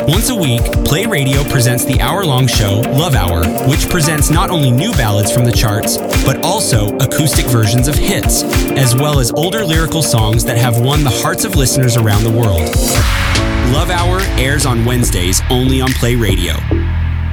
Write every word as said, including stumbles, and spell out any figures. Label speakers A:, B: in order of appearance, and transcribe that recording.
A: Once a week, Play Radio presents the hour-long show, Love Hour, which presents not only new ballads from the charts, but also acoustic versions of hits, as well as older lyrical songs that have won the hearts of listeners around the world. Love Hour airs on Wednesdays only on Play Radio.